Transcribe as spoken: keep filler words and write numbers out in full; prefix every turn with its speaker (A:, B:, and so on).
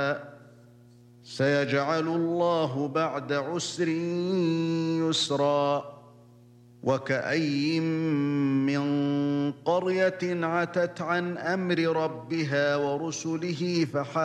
A: سيجعل الله بعد عسر يسرا. وكأين من قرية عتت عن أمر ربها ورسله فحاق